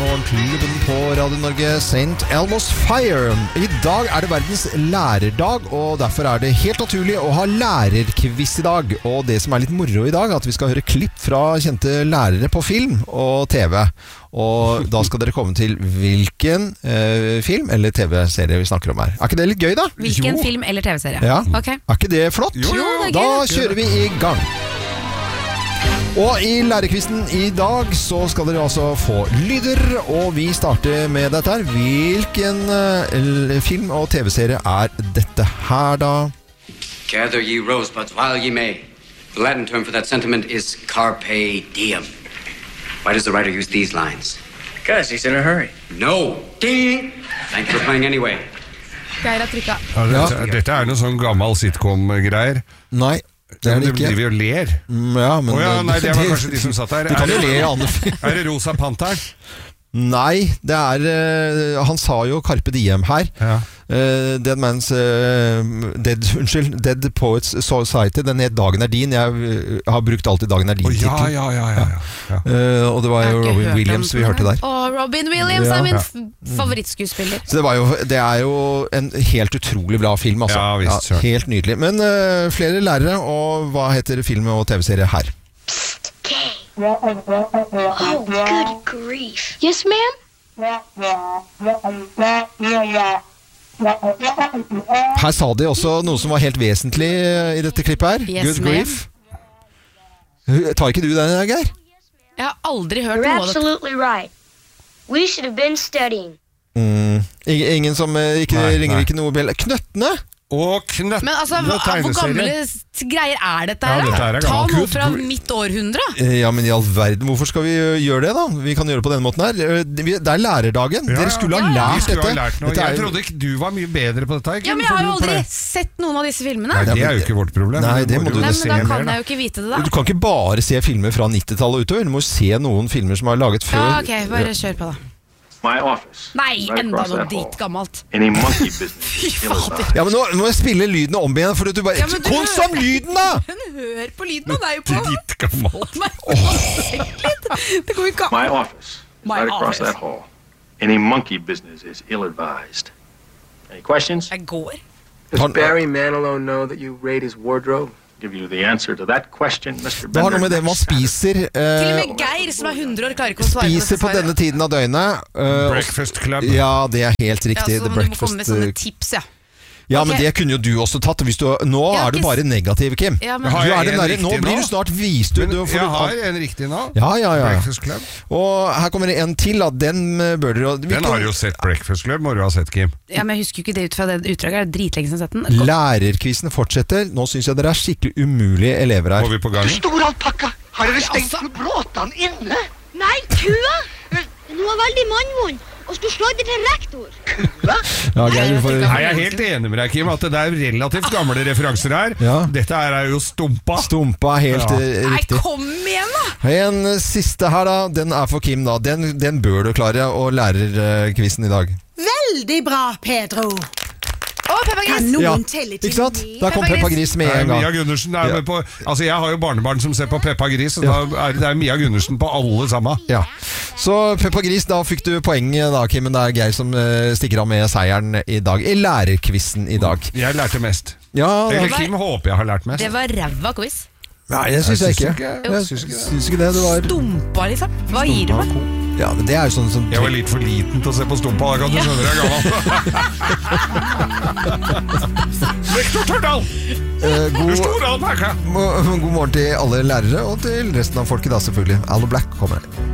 Morgenklubben på Radio Norge, St. Elmo's Fire. I dag det verdens lærerdag, og derfor det helt naturlig å ha lærerquiz i dag. Og det som litt moro i dag, at vi skal høre klipp fra kjente lærere på film og TV. Og da skal dere komme til hvilken film eller TV-serie vi snakker om her. Ikke det litt gøy da? Hvilken film eller TV-serie? Ja. Okay. Ikke det flott? Jo, det da gøy. kjører vi i gang. Og i lærerkvisten i dag så skal dere altså få lyder, og vi starter med dette her. Hvilken film og TV-serie dette her da? Gather ye rosebuds while ye may. The Latin term for that sentiment is carpe diem. Why does the writer use these lines? Because he's in a hurry. No! Ding! Thank you for playing anyway. Geir har trykket. Ja, dette noe sånn gammel sitcom-greier. Nei. Det De ikke. driver jo og ler. Ja, men Nei, det var kanskje de som satt der. Du kan jo le i andre film. Det Rosa Panteren? Nei, det han sa jo Carpe Diem her. Ja. Dead Poets Society. Den dagen din. Jeg har brukt alltid dagen din titel. Ja. Og det var jo Robin Williams vi hørte der. Robin Williams min favorittskuespiller. Så det jo en helt utrolig bra film, altså. Ja, visst, helt nydelig. Men flere lærere, og hva heter film og TV-serie her? Oh, good grief. Yes, ma'am? Her sa de også noe som var helt vesentlig i dette klippet her. Yes, Good grief. Tar ikke du den, Geir? Jeg har aldri hørt You're noe av det. absolutely right. We should have been studying. Ingen som ringer ikke noe bjell. Knøttene? Og knøttene Men altså, hvor gamle greier dette her? Ja, dette Ta gammelt. noe fra mitt århundre. Ja, men i all verden, hvorfor skal vi gjøre det da? Vi kan gjøre det på denne måten her. Det lærerdagen. Dere skulle ha lært Vi skulle ha dette. lært noe. Jeg trodde ikke du var mye bedre på dette. Ja, men jeg har jo aldri sett noen av disse filmene. Nei, det jo ikke vårt problem. Nei, det må du Nei, se men da mer, kan jeg jo ikke vite det da. Du kan ikke bare se filmer fra 90-tallet utover. Du må se noen filmer som laget før. Ja, ok, bare kjør på da. My office. Nei, Right enda across noe that hall. dritgammelt. Any monkey business. Fy fader. Ja, men nå må jeg spille lyden om igjen, for du bare... Ja, men du Kons om lyden da! Men hør på lyden, det jo på. Ditt gammelt. Det går ikke My an. office. My Right across office. that hall. Any monkey business is ill-advised. Any questions? Jeg går. Does Barry Manilow know that you raid his wardrobe? Give you the answer to that question, Mr. Det har noe med det man spiser. Til og med Geir, som 100 år, klarer ikke å svare på Spiser på denne tiden av døgnet. Breakfast Club. Ja, det helt riktig. Ja, så må du komme med sånne tips, ja. Ja, Ok. men det kunne jo du også tatt. Hvis du, nå Jeg har du ikke bare negativ, Kim. Ja, men- Du Har jeg den en der, riktig nå blir nå? du snart vist ut. Men jeg har en riktig nå. Ja. Breakfast Club. Og her kommer det en til. Da. Den bør dere... Den har jo sett Breakfast Club, må du ha sett, Kim. Ja, men jeg husker jo ikke det ut fra det utdraget. Det dritlenge siden jeg har sett den. Lærerkvisten fortsetter. Nå synes jeg dere skikkelig umulige elever her. Må vi på gang? Stor alpakka! Har dere stengt bråtene inne? Nei, kua! Den var veldig mannvond, og skulle sladde til rektor. Ja, Geir, du får... Nei, jeg helt enig med deg, Kim, at det relativt gamle referanser her. Ja. Dette jo Stumpa. Stumpa helt Ja. Nei, riktig. kom igjen da! En siste her da, den for Kim da. Den bør du klare, og lærerkvisten i dag. Veldig bra, Pedro. Å, Peppa Kan Gris! noen Ja, telle ikke til sant? ni? Da kom Peppa Peppa Gris med en Mia gang. Gundersen med på, altså jeg har jo barnebarn som ser på Peppa Gris, og da det Mia Gundersen på alle sammen. Ja. Så Peppa Gris, da fikk du poeng da, Kim, men det Geir som stikker av med seieren i dag. I lærerkvisten i dag. Jeg lærte mest. Ja, Eller da. Kim håper jeg har lært mest. Det var ræva quiz. Nei, det synes jeg ikke. Jeg synes ikke det. Jeg synes ikke det, det var... Dumpa, liksom. Hva gir du meg? Ja, men det jo sånn som... Jeg var litt for liten til å se på Stumpa, da kan du skjønne jeg gammel. Lektor Tørdal! Du stor alpakka! God morgen til alle lærere, og til resten av folket da selvfølgelig. Allo Black kommer her.